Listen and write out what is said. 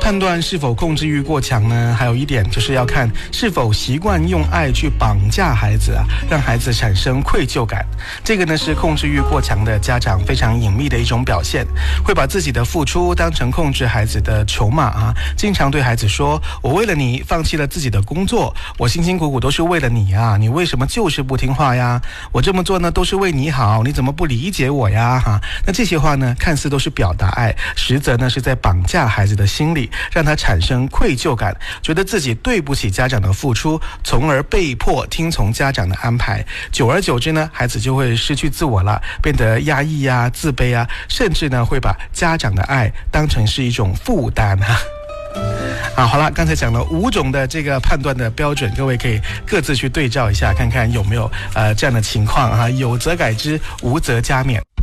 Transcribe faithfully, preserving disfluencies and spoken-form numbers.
判断是否控制欲过强呢，还有一点就是要看是否习惯用爱去绑架孩子啊，让孩子产生愧疚感。这个呢是控制欲过强的家长非常隐秘的一种表现，会把自己的付出当成控制孩子的筹码啊，经常对孩子说，我为了你放弃了自己的工作，我辛辛苦苦都是为了你啊，你为什么就是不听话呀？我这么做呢都是为你好，你怎么不理解我呀？哈，那这些话呢看似都是表达爱，实则呢是在绑架孩子的心理，让他产生愧疚感，觉得自己对不起家长的付出，从而被迫听从家长的安排。久而久之呢，孩子就会失去自我了，变得压抑啊、自卑啊，甚至呢会把家长的爱当成是一种负担啊。啊，好了，刚才讲了五种的这个判断的标准，各位可以各自去对照一下，看看有没有呃这样的情况啊，有则改之，无则加勉。